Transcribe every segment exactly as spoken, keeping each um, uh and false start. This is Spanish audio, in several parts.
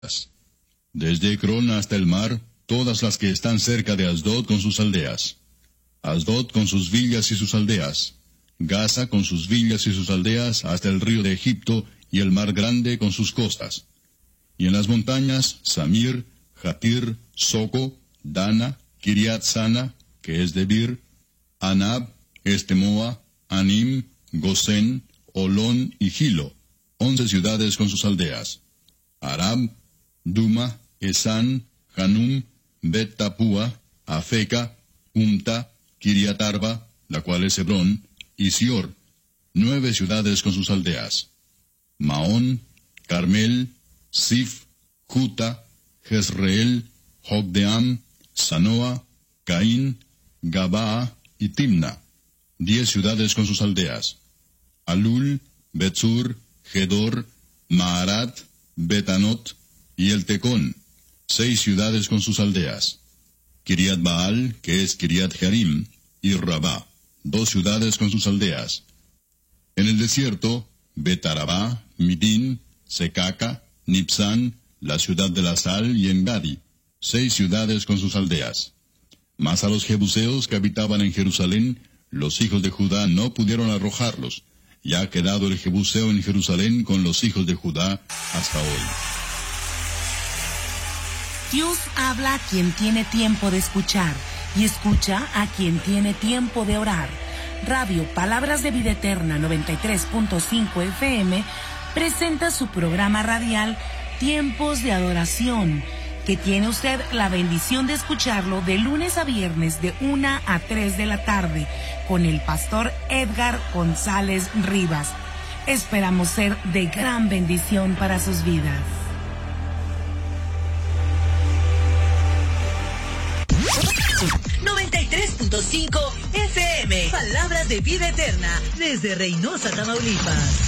Desde Ecrón hasta el mar, todas las que están cerca de Asdod con sus aldeas. Asdod con sus villas y sus aldeas. Gaza con sus villas y sus aldeas hasta el río de Egipto y el mar grande con sus costas. Y en las montañas, Samir, Jatir, Soco, Dana, Kiriat Sana, que es Debir, Anab, Estemoa, Anim, Gosén, Olón y Gilo, once ciudades con sus aldeas. Arab, Duma, Esán, Hanum, Bet Tapúa, Afeca, Umta, Kiriat Arba, la cual es Hebrón, y Sior, nueve ciudades con sus aldeas. Maón, Carmel, Sif, Juta, Jezreel, Jogdeam, Sanoa, Caín, Gabaa y Timna, diez ciudades con sus aldeas. Alul, Betzur, Gedor, Maarat, Betanot y el Tecón, seis ciudades con sus aldeas. Kiriat Baal, que es Kiriat Jearim, y Rabá, dos ciudades con sus aldeas. En el desierto, Betarabá, Midín, Secaca, Nipsán, la ciudad de la sal y Engadi, seis ciudades con sus aldeas. Mas a los jebuseos que habitaban en Jerusalén, los hijos de Judá no pudieron arrojarlos, y ha quedado el jebuseo en Jerusalén con los hijos de Judá hasta hoy. Dios habla a quien tiene tiempo de escuchar, y escucha a quien tiene tiempo de orar. Radio Palabras de Vida Eterna noventa y tres punto cinco F M presenta su programa radial Tiempos de Adoración, que tiene usted la bendición de escucharlo de lunes a viernes de una a tres de la tarde con el pastor Edgar González Rivas. Esperamos ser de gran bendición para sus vidas. noventa y tres punto cinco F M, Palabras de Vida Eterna, desde Reynosa, Tamaulipas.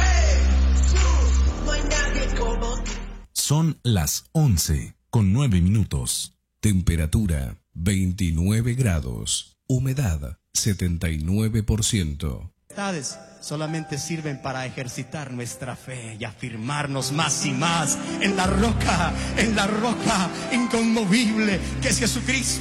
Son las once con nueve minutos. Temperatura veintinueve grados. Humedad setenta y nueve por ciento. Solamente sirven para ejercitar nuestra fe y afirmarnos más y más en la roca, en la roca inconmovible que es Jesucristo.